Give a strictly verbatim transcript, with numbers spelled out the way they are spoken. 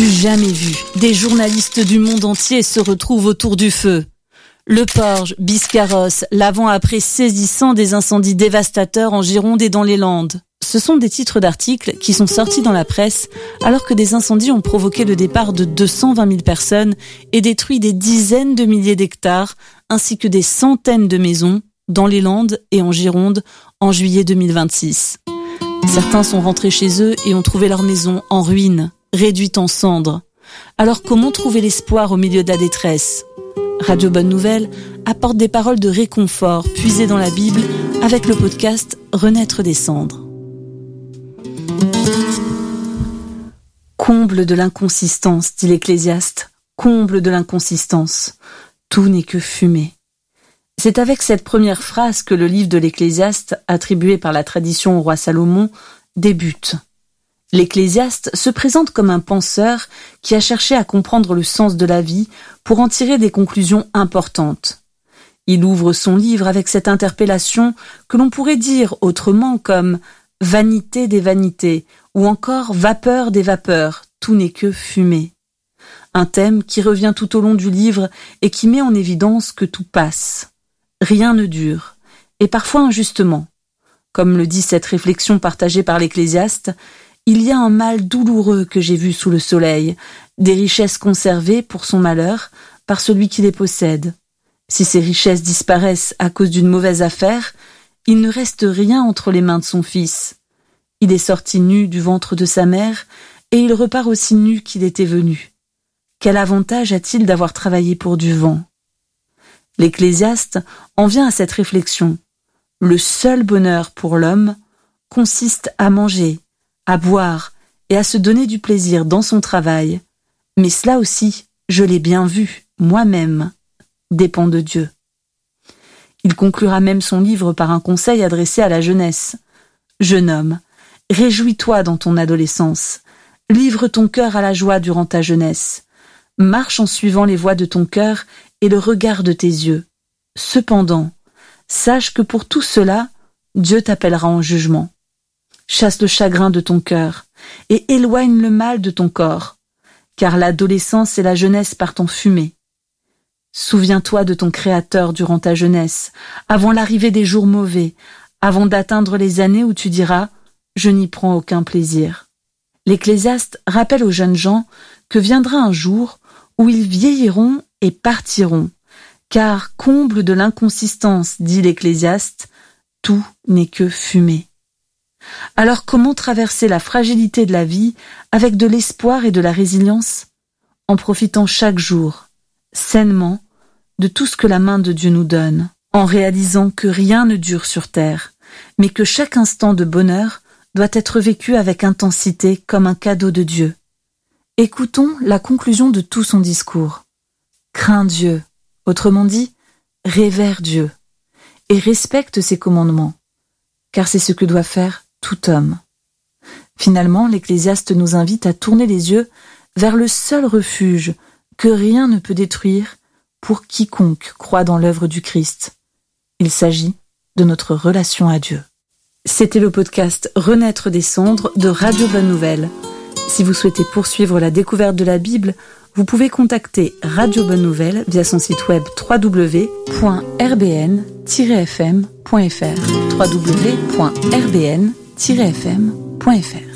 Du jamais vu, des journalistes du monde entier se retrouvent autour du feu. Le Porge, Biscarrosse, l'avant-après saisissant des incendies dévastateurs en Gironde et dans les Landes. Ce sont des titres d'articles qui sont sortis dans la presse alors que des incendies ont provoqué le départ de deux cent vingt mille personnes et détruit des dizaines de milliers d'hectares ainsi que des centaines de maisons dans les Landes et en Gironde en juillet deux mille vingt-six. Certains sont rentrés chez eux et ont trouvé leur maison en ruine, réduite en cendres. Alors comment trouver l'espoir au milieu de la détresse ? Radio Bonne Nouvelle apporte des paroles de réconfort puisées dans la Bible avec le podcast Renaître des cendres. Comble de l'inconsistance, dit l'Ecclésiaste, comble de l'inconsistance. Tout n'est que fumée. C'est avec cette première phrase que le livre de l'Ecclésiaste, attribué par la tradition au roi Salomon, débute. L'Ecclésiaste se présente comme un penseur qui a cherché à comprendre le sens de la vie pour en tirer des conclusions importantes. Il ouvre son livre avec cette interpellation que l'on pourrait dire autrement comme « vanité des vanités » ou encore « vapeur des vapeurs, tout n'est que fumée ». Un thème qui revient tout au long du livre et qui met en évidence que tout passe. Rien ne dure, et parfois injustement. Comme le dit cette réflexion partagée par l'Ecclésiaste, il y a un mal douloureux que j'ai vu sous le soleil, des richesses conservées pour son malheur par celui qui les possède. Si ces richesses disparaissent à cause d'une mauvaise affaire, il ne reste rien entre les mains de son fils. Il est sorti nu du ventre de sa mère et il repart aussi nu qu'il était venu. Quel avantage a-t-il d'avoir travaillé pour du vent ? L'Ecclésiaste en vient à cette réflexion. Le seul bonheur pour l'homme consiste à manger, à boire et à se donner du plaisir dans son travail. Mais cela aussi, je l'ai bien vu, moi-même, dépend de Dieu. Il conclura même son livre par un conseil adressé à la jeunesse. Jeune homme, réjouis-toi dans ton adolescence. Livre ton cœur à la joie durant ta jeunesse. Marche en suivant les voies de ton cœur et le regard de tes yeux. Cependant, sache que pour tout cela, Dieu t'appellera en jugement. Chasse le chagrin de ton cœur et éloigne le mal de ton corps, car l'adolescence et la jeunesse partent en fumée. Souviens-toi de ton Créateur durant ta jeunesse, avant l'arrivée des jours mauvais, avant d'atteindre les années où tu diras « je n'y prends aucun plaisir ». L'Ecclésiaste rappelle aux jeunes gens que viendra un jour où ils vieilliront et partiront, car comble de l'inconsistance, dit l'Ecclésiaste, tout n'est que fumée. Alors comment traverser la fragilité de la vie avec de l'espoir et de la résilience ? En profitant chaque jour, sainement, de tout ce que la main de Dieu nous donne, en réalisant que rien ne dure sur terre, mais que chaque instant de bonheur doit être vécu avec intensité comme un cadeau de Dieu. Écoutons la conclusion de tout son discours. Crains Dieu, autrement dit, révère Dieu, et respecte ses commandements, car c'est ce que doit faire tout homme. Finalement, l'Ecclésiaste nous invite à tourner les yeux vers le seul refuge que rien ne peut détruire pour quiconque croit dans l'œuvre du Christ. Il s'agit de notre relation à Dieu. C'était le podcast Renaître des cendres de Radio Bonne Nouvelle. Si vous souhaitez poursuivre la découverte de la Bible, vous pouvez contacter Radio Bonne Nouvelle via son site web w w w point r b n tiret f m point f r w w w point r b n tiret f m point f r.